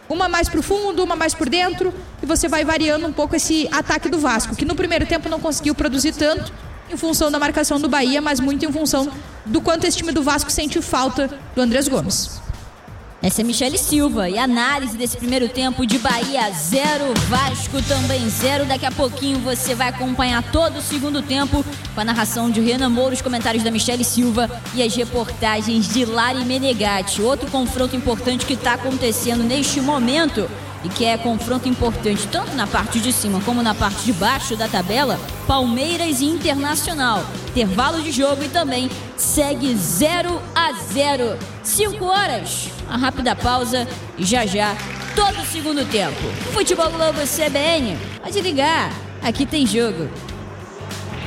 Uma mais pro fundo, uma mais por dentro, e você vai variando um pouco esse ataque do Vasco, que no primeiro tempo não conseguiu produzir tanto em função da marcação do Bahia, mas muito em função do quanto esse time do Vasco sente falta do Andrés Gomes. Essa é Michele Silva e a análise desse primeiro tempo de Bahia 0, Vasco também 0. Daqui a pouquinho você vai acompanhar todo o segundo tempo com a narração de Renan Moura, os comentários da Michele Silva e as reportagens de Lari Menegatti. Outro confronto importante que está acontecendo neste momento e que é confronto importante tanto na parte de cima como na parte de baixo da tabela, Palmeiras e Internacional. Intervalo de jogo e também segue 0-0. 5 horas, uma rápida pausa e já todo o segundo tempo. Futebol Globo CBN, pode ligar, aqui tem jogo.